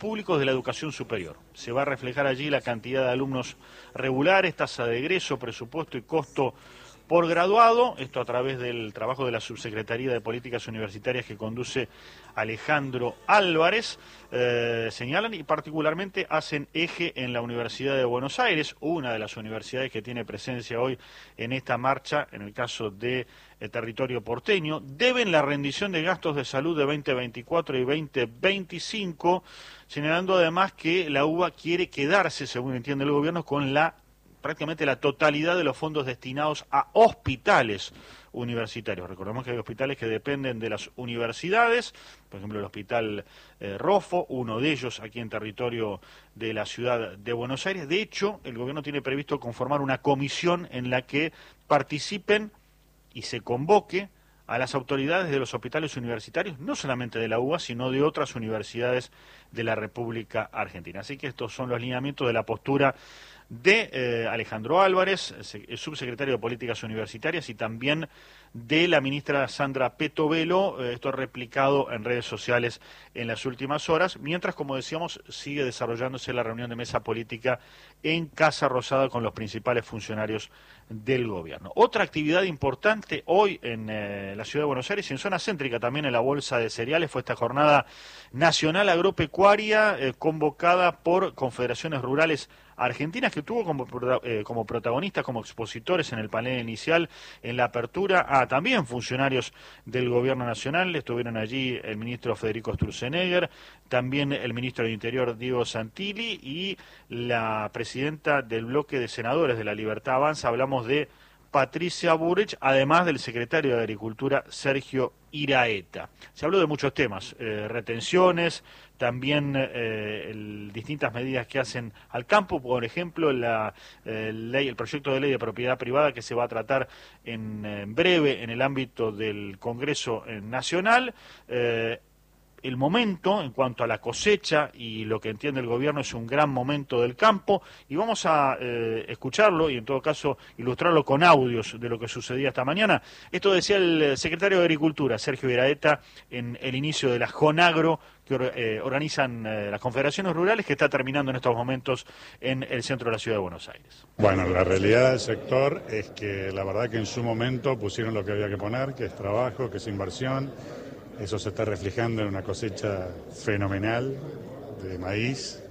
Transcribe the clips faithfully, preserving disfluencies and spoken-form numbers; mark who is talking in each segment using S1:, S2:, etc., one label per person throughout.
S1: públicos de la educación superior. Se va a reflejar allí la cantidad de alumnos regulares, tasa de egreso, presupuesto y costo por graduado, esto a través del trabajo de la Subsecretaría de Políticas Universitarias que conduce Alejandro Álvarez, eh, señalan y particularmente hacen eje en la Universidad de Buenos Aires, una de las universidades que tiene presencia hoy en esta marcha, en el caso de el territorio porteño, deben la rendición de gastos de salud de veinte veinticuatro y veinte veinticinco, señalando además que la U B A quiere quedarse, según entiende el gobierno, con la prácticamente la totalidad de los fondos destinados a hospitales universitarios. Recordemos que hay hospitales que dependen de las universidades, por ejemplo el Hospital eh, Rofo, uno de ellos aquí en territorio de la ciudad de Buenos Aires. De hecho, el gobierno tiene previsto conformar una comisión en la que participen y se convoque a las autoridades de los hospitales universitarios, no solamente de la U B A, sino de otras universidades de la República Argentina. Así que estos son los lineamientos de la postura de eh, Alejandro Álvarez, subsecretario de Políticas Universitarias, y también de la ministra Sandra Petovelo, eh, esto replicado en redes sociales en las últimas horas, mientras, como decíamos, sigue desarrollándose la reunión de mesa política en Casa Rosada con los principales funcionarios del gobierno. Otra actividad importante hoy en eh, la ciudad de Buenos Aires y en zona céntrica también en la Bolsa de Cereales fue esta jornada nacional agropecuaria eh, convocada por confederaciones rurales argentinas, que tuvo como, eh, como protagonistas, como expositores en el panel inicial, en la apertura, a también funcionarios del gobierno nacional. Estuvieron allí el ministro Federico Sturzenegger, también el ministro del Interior Diego Santilli y la presidenta del bloque de senadores de La Libertad Avanza. Hablamos de Patricia Bullrich, además del secretario de Agricultura Sergio Iraeta. Se habló de muchos temas, eh, retenciones, también eh, el, distintas medidas que hacen al campo, por ejemplo, la eh, ley, el proyecto de ley de propiedad privada que se va a tratar en, en breve en el ámbito del Congreso Nacional. Eh, El momento en cuanto a la cosecha y lo que entiende el gobierno es un gran momento del campo, y vamos a eh, escucharlo y en todo caso ilustrarlo con audios de lo que sucedía esta mañana. Esto decía el secretario de Agricultura, Sergio Iraeta, en el inicio de la JONAGRO que eh, organizan eh, las confederaciones rurales, que está terminando en estos momentos en el centro de la ciudad de Buenos Aires.
S2: Bueno, la realidad del sector es que la verdad que en su momento pusieron lo que había que poner, que es trabajo, que es inversión. Eso se está reflejando en una cosecha fenomenal de maíz,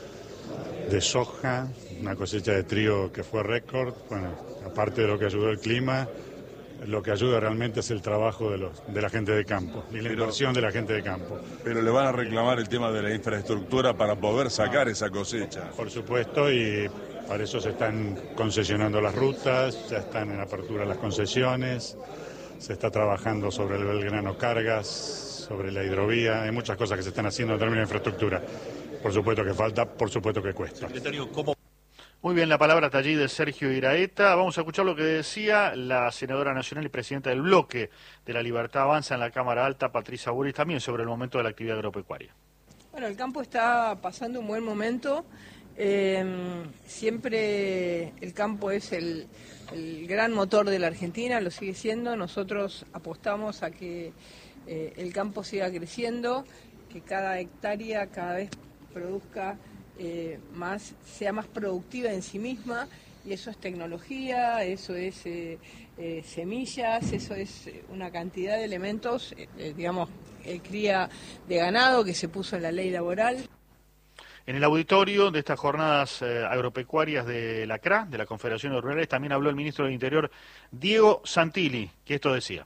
S2: de soja, una cosecha de trigo que fue récord. Bueno, aparte de lo que ayudó el clima, lo que ayuda realmente es el trabajo de, los, de la gente de campo y la inversión de la gente de campo.
S3: Pero le van a reclamar el tema de la infraestructura para poder sacar esa cosecha.
S2: Por supuesto, y para eso se están concesionando las rutas, ya están en apertura las concesiones. Se está trabajando sobre el Belgrano Cargas, sobre la hidrovía, hay muchas cosas que se están haciendo en términos de infraestructura. Por supuesto que falta, por supuesto que cuesta.
S1: Secretario, ¿cómo? Muy bien, la palabra está allí de Sergio Iraeta. Vamos a escuchar lo que decía la senadora nacional y presidenta del bloque de La Libertad Avanza en la Cámara Alta, Patricia Bullrich, también sobre el momento de la actividad agropecuaria.
S4: Bueno, el campo está pasando un buen momento. Eh, siempre el campo es el, el gran motor de la Argentina, lo sigue siendo. Nosotros apostamos a que eh, el campo siga creciendo, que cada hectárea cada vez produzca eh, más, sea más productiva en sí misma, y eso es tecnología, eso es eh, eh, semillas, eso es una cantidad de elementos, eh, digamos, eh, cría de ganado que se puso en la ley laboral.
S1: En el auditorio de estas jornadas eh, agropecuarias de la C R A, de la Confederación de Rurales, también habló el ministro del Interior, Diego Santilli, que esto decía.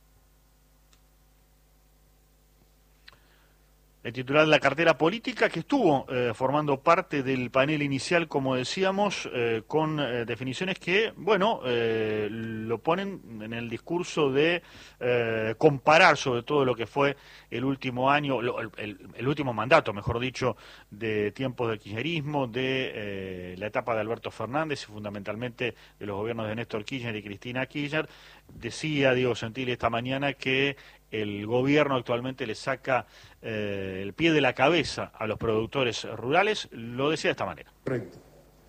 S1: El titular de la cartera política, que estuvo eh, formando parte del panel inicial, como decíamos, eh, con eh, definiciones que, bueno, eh, lo ponen en el discurso de eh, comparar sobre todo lo que fue el último año, lo, el, el último mandato, mejor dicho, de tiempos del kirchnerismo, de eh, la etapa de Alberto Fernández y fundamentalmente de los gobiernos de Néstor Kirchner y Cristina Kirchner. Decía Diego Santilli esta mañana que el gobierno actualmente le saca eh, el pie de la cabeza a los productores rurales. Lo decía de esta manera.
S5: Correcto.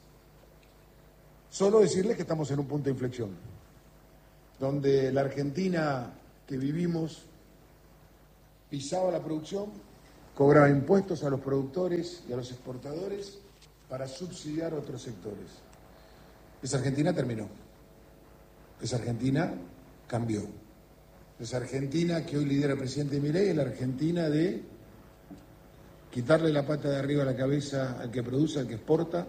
S5: Solo decirles que estamos en un punto de inflexión, donde la Argentina que vivimos pisaba la producción, cobraba impuestos a los productores y a los exportadores para subsidiar otros sectores. Esa Argentina terminó. Esa Argentina cambió. Esa Argentina que hoy lidera el presidente Milei es la Argentina de quitarle la pata de arriba a la cabeza al que produce, al que exporta.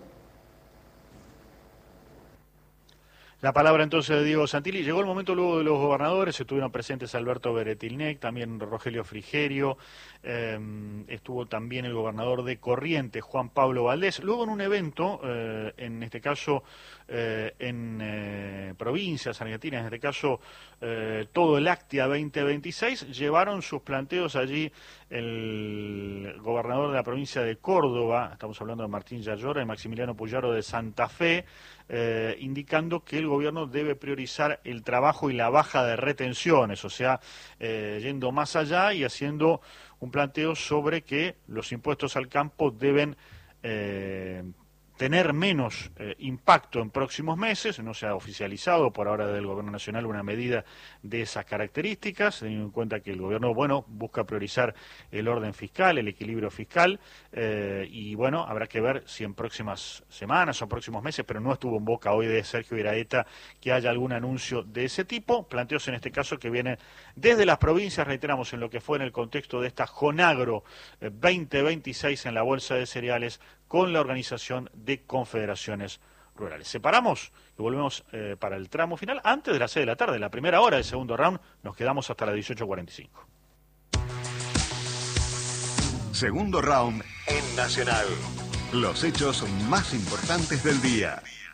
S1: La palabra entonces de Diego Santilli. Llegó el momento luego de los gobernadores, estuvieron presentes Alberto Beretilnec, también Rogelio Frigerio, eh, estuvo también el gobernador de Corrientes, Juan Pablo Valdés. Luego en un evento, eh, en este caso eh, en eh, provincias argentinas, en este caso eh, todo el Actia veinte veintiséis, llevaron sus planteos allí el gobernador de la provincia de Córdoba, estamos hablando de Martín Yayora y Maximiliano Puyaro de Santa Fe, Eh, indicando que el gobierno debe priorizar el trabajo y la baja de retenciones, o sea, eh, yendo más allá y haciendo un planteo sobre que los impuestos al campo deben eh, tener menos eh, impacto en próximos meses. No se ha oficializado por ahora del Gobierno Nacional una medida de esas características, teniendo en cuenta que el gobierno, bueno, busca priorizar el orden fiscal, el equilibrio fiscal, eh, y bueno, habrá que ver si en próximas semanas o próximos meses, pero no estuvo en boca hoy de Sergio Iraeta que haya algún anuncio de ese tipo. Planteos en este caso que vienen desde las provincias, reiteramos, en lo que fue en el contexto de esta Jonagro eh, veinte veintiséis en la Bolsa de Cereales, con la Organización de Confederaciones Rurales. Separamos y volvemos eh, para el tramo final, antes de las seis de la tarde, la primera hora del segundo round, nos quedamos hasta las dieciocho cuarenta y cinco.
S6: Segundo round en Nacional. Los hechos más importantes del día.